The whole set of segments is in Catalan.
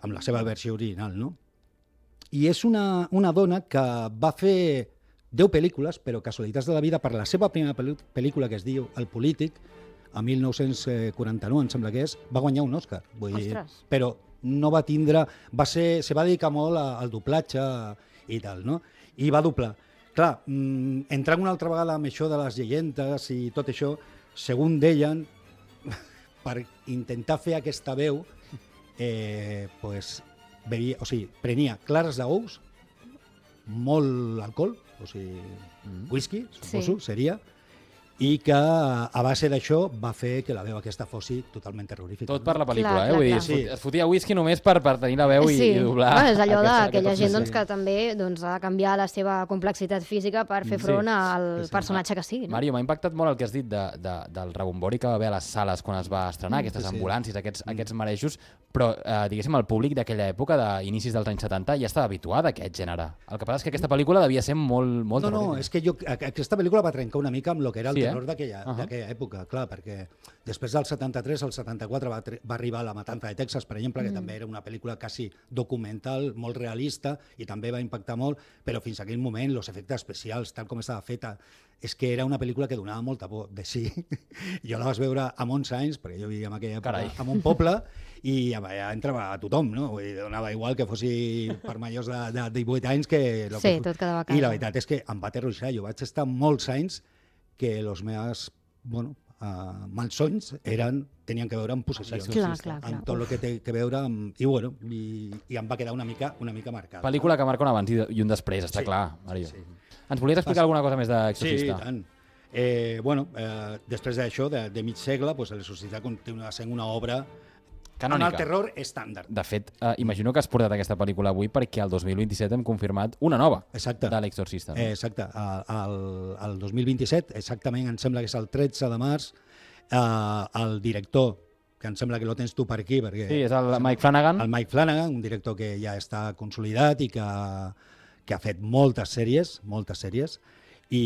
amb la seva versió original, no? I és una dona que va fer 10 pel·lícules, però casualitats de la vida, per la seva primera pel·lícula, que es diu El polític, a 1949, em sembla que és, va guanyar un Òscar. Vull dir, però no va tindre... Se va dedicar molt al doblatge i tal, no? I va doblar. Clar, entrant una altra vegada amb això de les llegendes i tot això, segons deien, per intentar fer aquesta veu, prenia clares d'ous, molt alcohol, o sigui, whisky, suposo, seria, i que a base d'això va fer que la veu aquesta fossi totalment terrorífica. Tot per la pel·lícula, Vull dir, es fotia whisky només per tenir la veu i doblar. Bueno, és allò d'aquella gent que també ha de canviar la seva complexitat física per fer front al personatge que sigui. Mario, m'ha impactat molt el que has dit del rebombori que va haver a les sales quan es va estrenar, aquestes ambulàncies, aquests marejos, però, diguéssim, el públic d'aquella època, d'inicis dels anys 70, ja estava habituat a aquest gènere. El que passa és que aquesta pel·lícula devia ser molt terrorífica. No, és que aquesta pel·lícula va trencar una mica amb el que era el terror d'aquella època, clar, perquè després del 73 al 74 va arribar La matança de Texas, per exemple, que també era una pel·lícula quasi documental, molt realista, i també va impactar molt, però fins a aquell moment els efectes especials, tal com estava feta, és que era una pel·lícula que donava molta por de sí. Jo la vaig veure amb 11 anys, perquè jo vivia en aquella època en un poble, i ja entrava a tothom, no? Donava igual que fossi per majors de 18 anys que... Sí, tot quedava a casa. I la veritat és que em va aterroritzar. Jo vaig estar molts anys que els meus malsons tenien que veure amb possessions. Amb tot el que té que veure amb... I em va quedar una mica marcada. Pel·lícula que marca un abans i un després, està clar, Mario. Ens volies explicar alguna cosa més d'Exorcista? Sí, i tant. Després d'això, de mig segle, l'Exorcista continua sent una obra canònica, amb el terror estàndard. De fet, imagino que has portat aquesta pel·lícula avui perquè el 2027 hem confirmat una nova de l'Exorcista. Exacte. El 2027, exactament, em sembla que és el 13 de març, el director, que em sembla que lo tens tu per aquí. Sí, és el Mike Flanagan. El Mike Flanagan, un director que ja està consolidat i que ha fet moltes sèries, i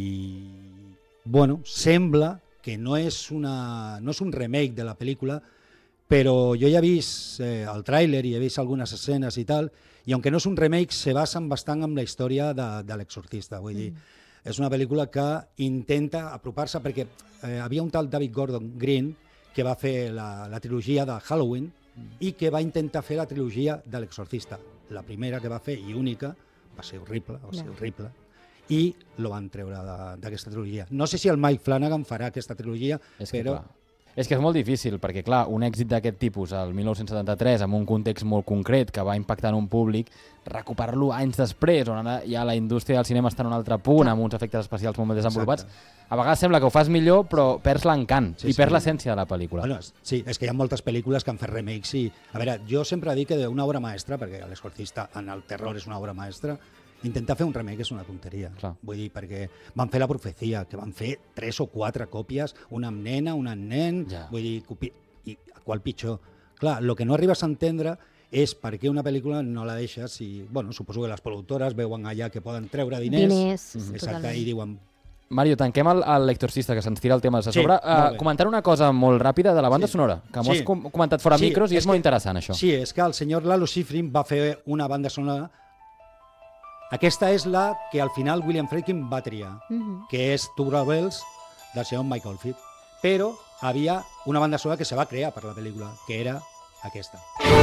sembla que no és un remake de la pel·lícula, però jo ja he vist el tràiler i he vist algunes escenes i tal, i aunque no és un remake, se basen bastant en la història de l'Exorcista. Vull dir, és una pel·lícula que intenta apropar-se, perquè havia un tal David Gordon Green que va fer la trilogia de Halloween i que va intentar fer la trilogia de l'Exorcista. La primera que va fer, i única, va ser horrible, i lo van treure d'aquesta trilogia. No sé si el Mike Flanagan farà aquesta trilogia, però... És que és molt difícil, perquè clar, un èxit d'aquest tipus, el 1973, amb un context molt concret que va impactar en un públic, recuperar-lo anys després, on ara ja la indústria del cinema està en un altre punt, amb uns efectes especials molt desenvolupats, a vegades sembla que ho fas millor, però perds l'encant i perds l'essència de la pel·lícula. Bueno, sí, és que hi ha moltes pel·lícules que han fet remakes i... A veure, jo sempre dic que d'una obra maestra, perquè l'Exorcista en el terror és una obra maestra, intentar fer un remake és una tonteria. Vull dir, perquè van fer La profecia, que van fer 3 o 4 còpies, una amb nena, una amb nen, vull dir, i qual pitjor. Clar, el que no arribes a entendre és per què una pel·lícula no la deixes i, bueno, suposo que les productores veuen allà que poden treure diners. Exacte, i diuen... Mario, tanquem l'Exorcista, que se'ns tira el tema de sobre. Comentar una cosa molt ràpida de la banda sonora, que m'ho has comentat fora micros i és molt interessant, això. Sí, és que el senyor Lalo Schifrin va fer una banda sonora. Aquesta és la que al final William Friedkin va triar, que és Two Rebels, del senyor Mike Oldfield. Però havia una banda sonora que se va crear per la pel·lícula, que era aquesta.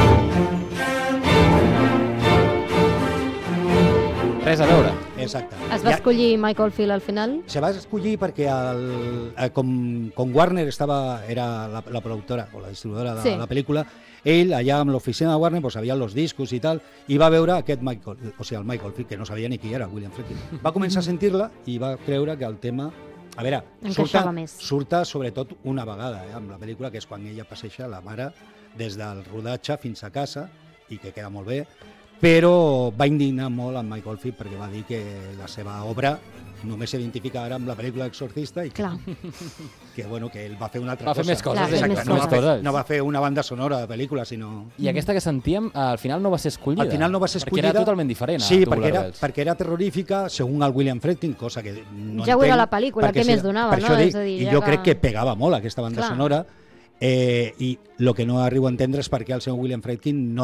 Res a veure. Exacte. Es va escollir Mike Oldfield al final? Se va escollir perquè com Warner era la productora o la distribuïdora de la pel·lícula, ell allà amb l'oficina de Warner sabia els discos i tal, i va veure aquest el Mike Oldfield, que no sabia ni qui era, William Friedkin. Va començar a sentir-la i va creure que el tema... A veure, surta sobretot una vegada amb la pel·lícula, que és quan ella passeja la mare des del rodatge fins a casa, i que queda molt bé, però va indignar molt en Mike Oldfield perquè va dir que la seva obra només s'identifica ara amb la pel·lícula Exorcista i que ell va fer una altra cosa. Va fer més coses. No va fer una banda sonora de pel·lícula, sinó... I aquesta que sentíem, al final no va ser escollida. Al final no va ser escollida. Perquè era totalment diferent. Sí, perquè era terrorífica, segons el William Friedkin, cosa que no entenc. Ja ho era la pel·lícula, què més donava, no? I jo crec que pegava molt aquesta banda sonora, i el que no arribo a entendre és per què el senyor William Friedkin no